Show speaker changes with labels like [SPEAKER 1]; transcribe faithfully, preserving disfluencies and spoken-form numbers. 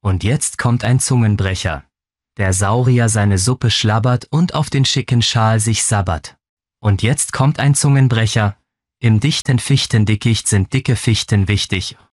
[SPEAKER 1] Und jetzt kommt ein Zungenbrecher. Der Saurier seine Suppe schlabbert und auf den schicken Schal sich sabbert. Und jetzt kommt ein Zungenbrecher. Im dichten Fichtendickicht sind dicke Fichten wichtig